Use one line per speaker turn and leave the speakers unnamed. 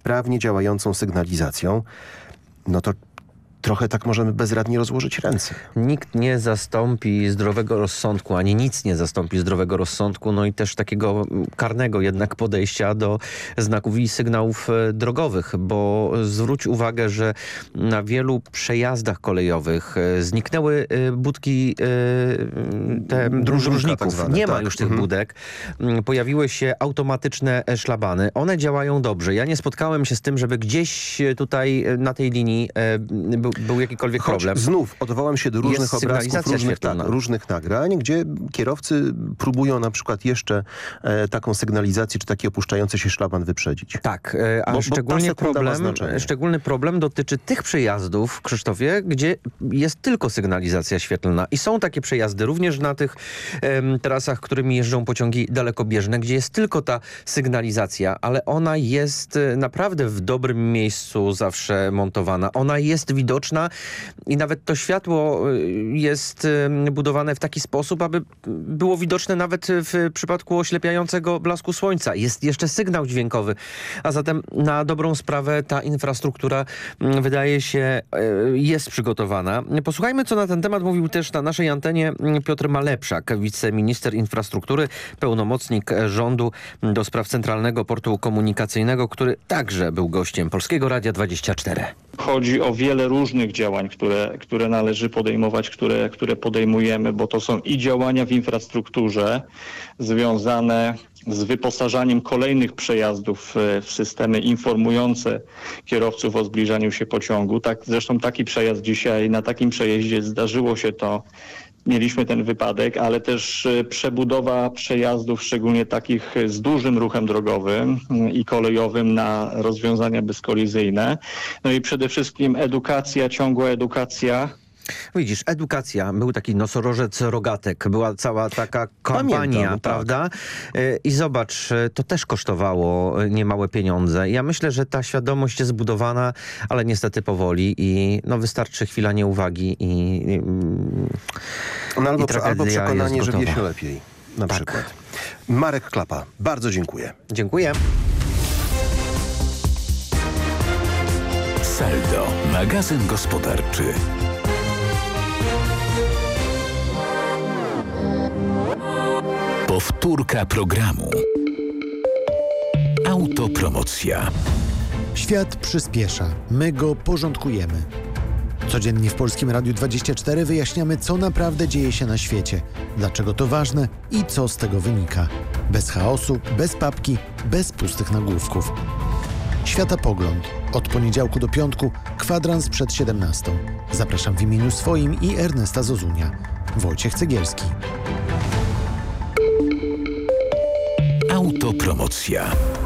sprawnie działającą sygnalizacją, no to trochę tak możemy bezradnie rozłożyć ręce.
Nikt nie zastąpi zdrowego rozsądku, ani nic nie zastąpi zdrowego rozsądku, no i też takiego karnego jednak podejścia do znaków i sygnałów drogowych, bo zwróć uwagę, że na wielu przejazdach kolejowych zniknęły budki te dróżników.
Tak zwane,
nie ma
tak.
już tych budek. Pojawiły się automatyczne szlabany. One działają dobrze. Ja nie spotkałem się z tym, żeby gdzieś tutaj na tej linii był jakikolwiek problem.
Znów odwołam się do różnych obrazków, różnych nagrań, gdzie kierowcy próbują na przykład jeszcze taką sygnalizację, czy taki opuszczający się szlaban wyprzedzić.
Tak, a
Bo
szczególny problem dotyczy tych przejazdów, Krzysztofie, gdzie jest tylko sygnalizacja świetlna. I są takie przejazdy również na tych trasach, którymi jeżdżą pociągi dalekobieżne, gdzie jest tylko ta sygnalizacja, ale ona jest naprawdę w dobrym miejscu zawsze montowana. Ona jest widoczna i nawet to światło jest budowane w taki sposób, aby było widoczne nawet w przypadku oślepiającego blasku słońca. Jest jeszcze sygnał dźwiękowy, a zatem na dobrą sprawę ta infrastruktura wydaje się jest przygotowana. Posłuchajmy, co na ten temat mówił też na naszej antenie Piotr Malepszak, wiceminister infrastruktury, pełnomocnik rządu do spraw Centralnego Portu Komunikacyjnego, który także był gościem Polskiego Radia 24.
Chodzi o wiele różnych działań, które należy podejmować, które podejmujemy, bo to są i działania w infrastrukturze związane z wyposażaniem kolejnych przejazdów w systemy informujące kierowców o zbliżaniu się pociągu. Tak, zresztą taki przejazd dzisiaj, na takim przejeździe zdarzyło się to. Mieliśmy ten wypadek, ale też przebudowa przejazdów, szczególnie takich z dużym ruchem drogowym i kolejowym, na rozwiązania bezkolizyjne. No i przede wszystkim edukacja, ciągła edukacja.
Widzisz, edukacja, był taki nosorożec rogatek, była cała taka kampania,
Pamiętam,
prawda? I zobacz, to też kosztowało niemałe pieniądze. Ja myślę, że ta świadomość jest zbudowana, ale niestety powoli i no, wystarczy chwila nieuwagi
Albo przekonanie, że wie się
gotowa.
lepiej. Na przykład. Marek Klapa, bardzo dziękuję.
Dziękuję.
Saldo, magazyn gospodarczy. Powtórka programu. Autopromocja.
Świat przyspiesza. My go porządkujemy. Codziennie w Polskim Radiu 24 wyjaśniamy, co naprawdę dzieje się na świecie, dlaczego to ważne i co z tego wynika. Bez chaosu, bez papki, bez pustych nagłówków. Światopogląd. Od poniedziałku do piątku, kwadrans przed 17. Zapraszam w imieniu swoim i Ernesta Zozunia. Wojciech Cegielski.
Autopromocja.